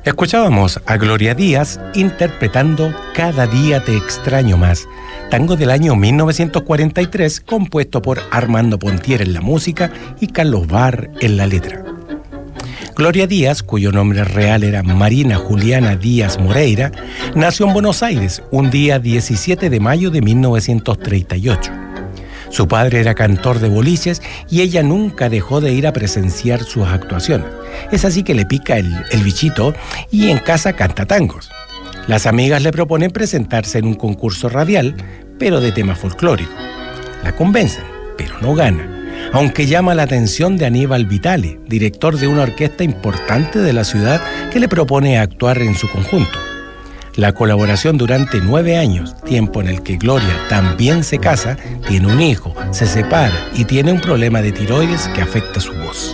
Escuchábamos a Gloria Díaz interpretando Cada día te extraño más, tango del año 1943, compuesto por Armando Pontier en la música y Carlos Barr en la letra. Gloria Díaz, cuyo nombre real era Marina Juliana Díaz Moreira, nació en Buenos Aires un día 17 de mayo de 1938. Su padre era cantor de boliches y ella nunca dejó de ir a presenciar sus actuaciones. Es así que le pica el bichito y en casa canta tangos. Las amigas le proponen presentarse en un concurso radial, pero de tema folclórico. La convencen, pero no gana, aunque llama la atención de Aníbal Vitale, director de una orquesta importante de la ciudad, que le propone actuar en su conjunto. La colaboración durante 9 años, tiempo en el que Gloria también se casa, tiene un hijo, se separa y tiene un problema de tiroides que afecta su voz.